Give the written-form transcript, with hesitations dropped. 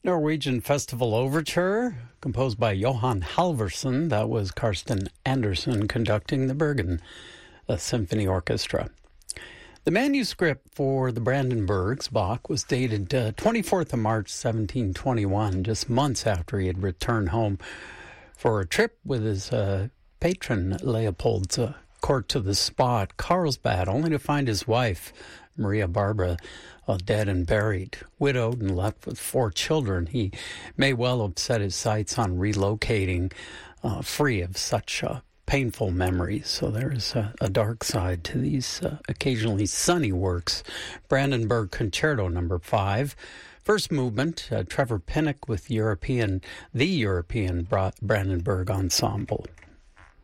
Norwegian Festival Overture, composed by Johan Halvorsen. That was Karsten Andersen conducting the Bergen Symphony Orchestra. The manuscript for the Brandenburgs, Bach, was dated 24th of March, 1721, just months after he had returned home for a trip with his patron Leopold's court to the spa at Carlsbad, only to find his wife, Maria Barbara, dead and buried, widowed and left with 4 children. He may well have set his sights on relocating free of such painful memories. So there is a dark side to these occasionally sunny works. Brandenburg Concerto No. 5. First movement, Trevor Pinnock with the European Brandenburg Ensemble.